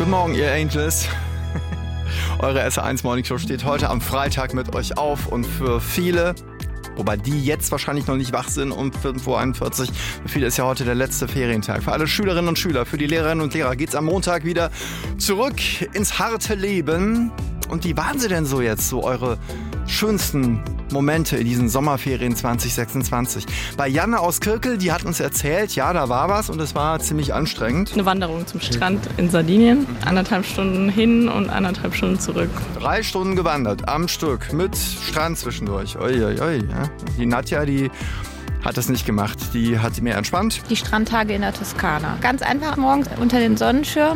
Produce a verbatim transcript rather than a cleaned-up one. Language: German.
Guten Morgen, ihr Angels. Eure S R eins Morning Show steht heute am Freitag mit euch auf und für viele, wobei die jetzt wahrscheinlich noch nicht wach sind um Viertel vor einundvierzig, für viele ist ja heute der letzte Ferientag. Für alle Schülerinnen und Schüler, für die Lehrerinnen und Lehrer geht's am Montag wieder zurück ins harte Leben. Und wie waren sie denn so jetzt, so eure schönsten Momente in diesen Sommerferien zwanzig sechsundzwanzig? Bei Janne aus Kirkel, die hat uns erzählt, ja, da war was und es war ziemlich anstrengend. Eine Wanderung zum Strand in Sardinien, anderthalb Stunden hin und anderthalb Stunden zurück. Drei Stunden gewandert, am Stück, mit Strand zwischendurch. Ui, ui, ui, ja. Die Nadja, die hat das nicht gemacht, die hat sie mehr entspannt. Die Strandtage in der Toskana. Ganz einfach morgens unter den Sonnenschirm